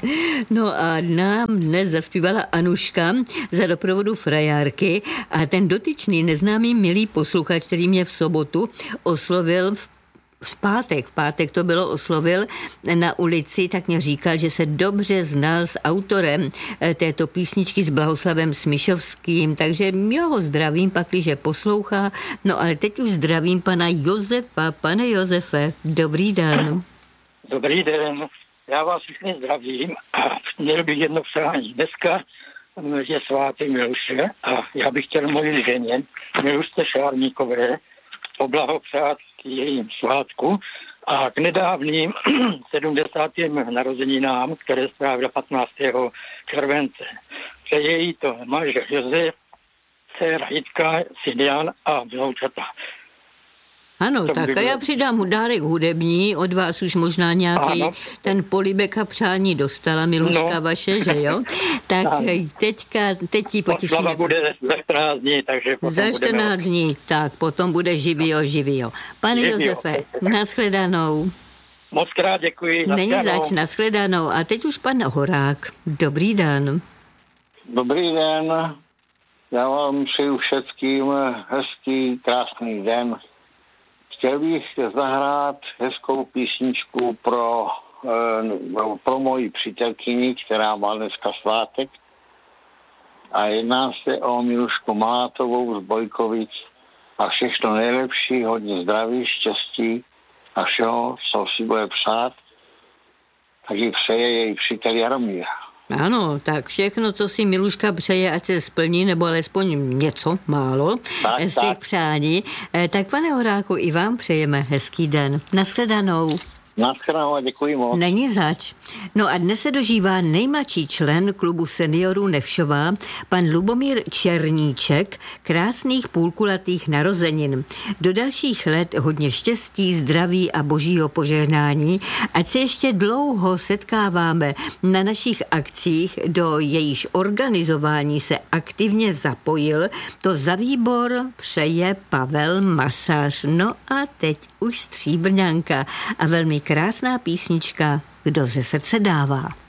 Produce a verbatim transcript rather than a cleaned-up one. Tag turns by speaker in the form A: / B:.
A: No a nám dnes zaspívala Anuška za doprovodu frajárky a ten dotyčný neznámý milý posluchač, který mě v sobotu oslovil v V pátek, v pátek to bylo, oslovil na ulici, tak mě říkal, že se dobře znal s autorem této písničky s Blahoslavem Smišovským, takže já ho zdravím, pakliže poslouchá. No ale teď už zdravím pana Josefa. Pane Josefe, dobrý den.
B: Dobrý den, já vás všichni zdravím a měl bych jedno přání. Dneska je svátek Miluše a já bych chtěl moji ženě, Milušce Šárníkové, poblahopřát k jejím svátku a k nedávným sedmdesátým narozeninám, které strávila patnáctého července. Přeje jí to manžel Josef, dcera Jitka, syn Jan a vnoučata.
A: Ano, to tak by a já přidám dárek hudební, od vás už možná nějaký ano. ten polibek a přání dostala, Miluška no. vaše, že jo? Tak ano. teďka, teď ti potěšíme.
B: Slava bude za čtrnáct dní, takže potom
A: Za čtrnáct dní, tak potom bude živio, živio. Pane živio. Josefe, nashledanou.
B: Moc krát děkuji.
A: Není zač, nashledanou. A teď už pan Horák. Dobrý den.
C: Dobrý den. Já vám přeju všetkým hezký, krásný den. Chtěl bych zahrát hezkou písničku pro, pro moji přítelkyni, která má dneska svátek. A jedná se o Milušku Malátovou z Bojkovic. A všechno nejlepší, hodně zdraví, štěstí a všeho, co si bude přát. Taky přeje její přítel Jaromír.
A: Ano, tak všechno, co si Miluška přeje, ať se splní, nebo alespoň něco málo tak, z těch tak. přání. Tak pane Horáku, i vám přejeme hezký den. Nashledanou.
C: Nashledanou a děkuji moc.
A: Není zač. No a dnes se dožívá nejmladší člen klubu seniorů Nevšová, pan Lubomír Černíček, krásných půlkulatých narozenin. Do dalších let hodně štěstí, zdraví a božího požehnání, ať se ještě dlouho setkáváme na našich akcích, do jejíž organizování se aktivně zapojil. To za výbor přeje Pavel Masař. No a teď už Stříbrňanka a velmi krásná písnička Kdo ze srdce dává.